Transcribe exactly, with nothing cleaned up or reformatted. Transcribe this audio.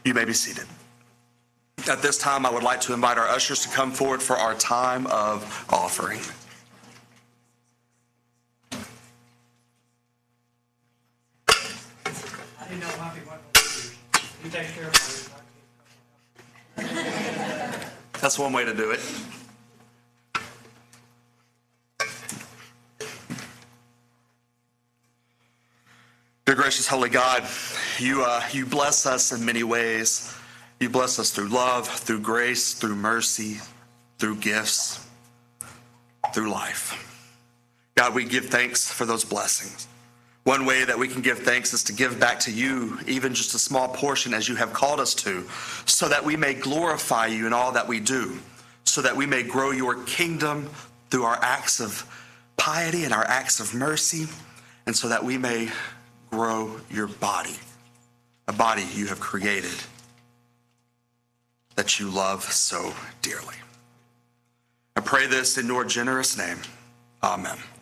You may be seated. At this time, I would like to invite our ushers to come forward for our time of offering. I didn't know how he went. You take care of it. That's one way to do it. Dear gracious holy God, you uh, you bless us in many ways. You bless us through love, through grace, through mercy, through gifts, through life. God, we give thanks for those blessings. One way that we can give thanks is to give back to you even just a small portion as you have called us to, so that we may glorify you in all that we do, so that we may grow your kingdom through our acts of piety and our acts of mercy, and so that we may grow your body, a body you have created that you love so dearly. I pray this in your generous name. Amen.